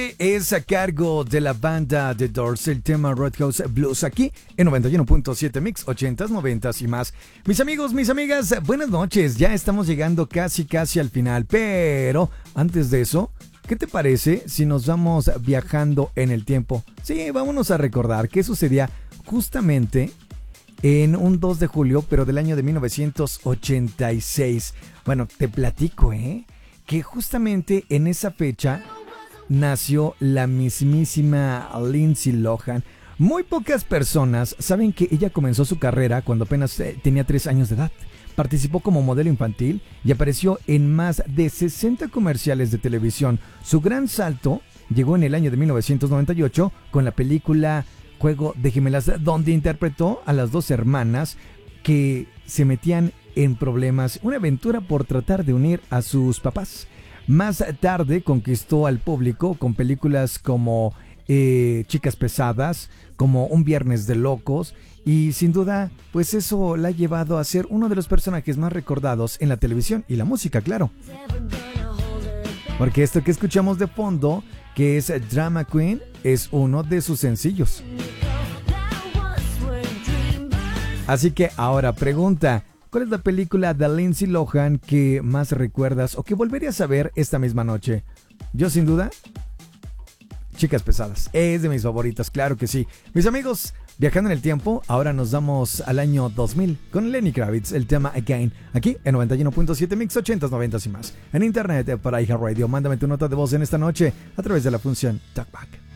Es a cargo de la banda The Doors, el tema Roadhouse Blues, aquí en 91.7 Mix, 80s, 90s y más. Mis amigos, mis amigas, buenas noches. Ya estamos llegando casi al final, pero antes de eso, ¿qué te parece si nos vamos viajando en el tiempo? Sí, vámonos a recordar qué sucedía justamente en un 2 de julio, pero del año de 1986. Bueno, te platico, que justamente en esa fecha nació la mismísima Lindsay Lohan. Muy pocas personas saben que ella comenzó su carrera cuando apenas tenía 3 años de edad. Participó como modelo infantil y apareció en más de 60 comerciales de televisión. Su gran salto llegó en el año de 1998 con la película Juego de Gemelas, donde interpretó a las dos hermanas que se metían en problemas, una aventura por tratar de unir a sus papás. Más tarde conquistó al público con películas como Chicas Pesadas, como Un Viernes de Locos, y sin duda, pues eso la ha llevado a ser uno de los personajes más recordados en la televisión y la música, claro. Porque esto que escuchamos de fondo, que es Drama Queen, es uno de sus sencillos. Así que ahora pregunta, ¿cuál es la película de Lindsay Lohan que más recuerdas o que volverías a ver esta misma noche? Yo sin duda, Chicas Pesadas. Es de mis favoritas, claro que sí. Mis amigos, viajando en el tiempo, ahora nos vamos al año 2000 con Lenny Kravitz, el tema Again, aquí en 91.7 Mix, 80s, 90s y más. En internet para iHeartRadio, mándame tu nota de voz en esta noche a través de la función Talkback.